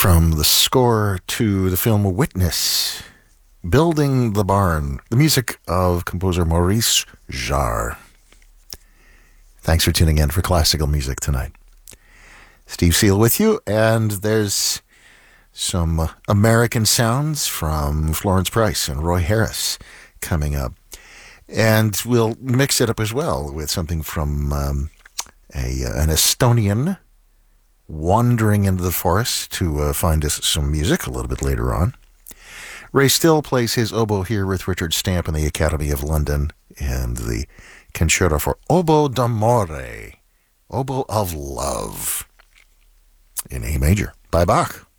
from the score to the film Witness, Building the Barn, the music of composer Maurice Jarre. Thanks for tuning in for classical music tonight. Steve Seal with you, and there's some American sounds from Florence Price and Roy Harris coming up. And we'll mix it up as well with something from an Estonian wandering into the forest to find us some music a little bit later on. Ray Still plays his oboe here with Richard Stamp in the Academy of London and the Concerto for Oboe d'Amore, Oboe of Love, in A major by Bach.